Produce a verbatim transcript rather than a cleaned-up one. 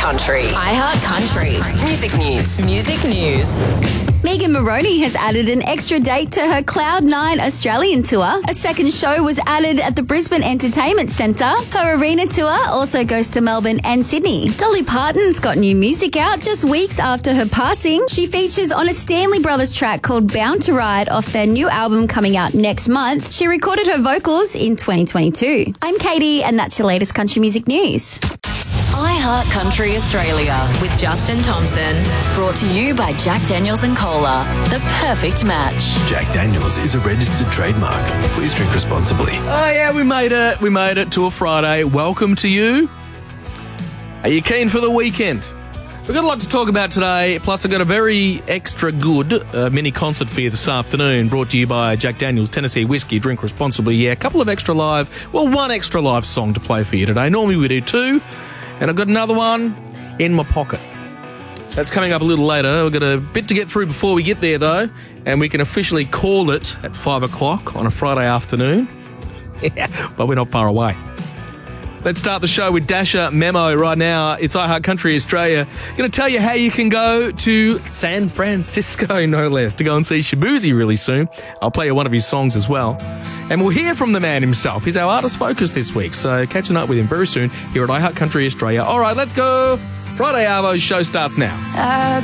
Country. iHeart Country. Music news. Music news. Megan Moroney has added an extra date to her Cloud nine Australian tour. A second show was added at the Brisbane Entertainment Centre. Her arena tour also goes to Melbourne and Sydney. Dolly Parton's got new music out just weeks after her passing. She features on a Stanley Brothers track called Bound to Ride off their new album coming out next month. She recorded her vocals in twenty twenty-two. I'm Katie, and that's your latest country music news. iHeart Country Australia with Justin Thompson. Brought to you by Jack Daniels and Cola. The perfect match. Jack Daniels is a registered trademark. Please drink responsibly. Oh yeah, we made it. We made it to a Friday. Welcome to you. Are you keen for the weekend? We've got a lot to talk about today, plus I've got a very extra good uh, mini concert for you this afternoon, brought to you by Jack Daniels Tennessee Whiskey. Drink responsibly. Yeah, a couple of extra live, well, one extra live song to play for you today. Normally we do two, and I've got another one in my pocket. That's coming up a little later. We've got a bit to get through before we get there, though, and we can officially call it at five o'clock on a Friday afternoon. Yeah, but we're not far away. Let's start the show with Dasher Memo right now. It's iHeart Country Australia. Going to tell you how you can go to San Francisco, no less, to go and see Shaboozey really soon. I'll play you one of his songs as well. And we'll hear from the man himself. He's our artist focus this week, so catching up with him very soon here at iHeart Country Australia. All right, let's go. Friday Arvo's show starts now. Uh